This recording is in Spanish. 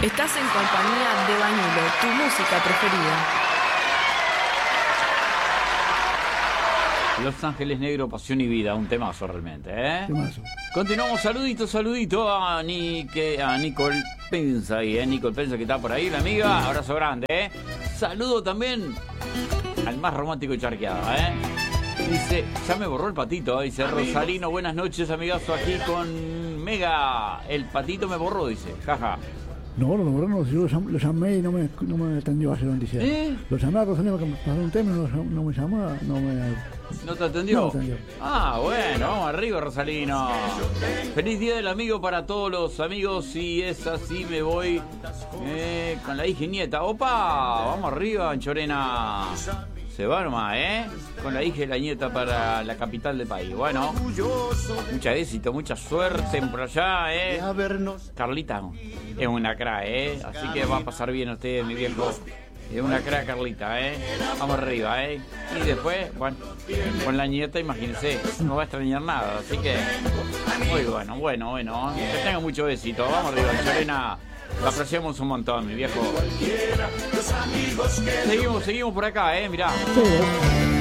Estás en compañía de Bañulo, tu música preferida. Los Ángeles Negros, Pasión y Vida, un temazo realmente, ¿eh? Temazo. Continuamos, saludito a Nicole Pensa ahí, Nicole Pensa que está por ahí, la amiga, abrazo grande, Saludo también al más romántico y charqueado, Dice, ya me borró el patito, dice Rosalino, buenas noches, amigazo, aquí con Mega. El patito me borró, dice, jaja. No, yo lo llamé y no me atendió hace 27. Lo llamé a Rosalino que me pasó un tema y no me llamó, ¿No te atendió? No me atendió. Ah, bueno, vamos arriba, Rosalino. Feliz Día del Amigo para todos los amigos. Si es así, me voy con la hija y nieta. ¡Opa! Vamos arriba, Anchorena. Se va nomás, con la hija y la nieta para la capital del país. Bueno, mucho éxito, mucha suerte por allá, Carlita es una cra, así que va a pasar bien usted, mi viejo. Es una cra, Carlita, Vamos arriba, Y después, bueno, con la nieta, imagínense, no va a extrañar nada. Así que, muy bueno. Que tenga mucho éxito. Vamos arriba, Anchorena. Lo apreciamos un montón, mi viejo. Seguimos por acá, mirá. Sí,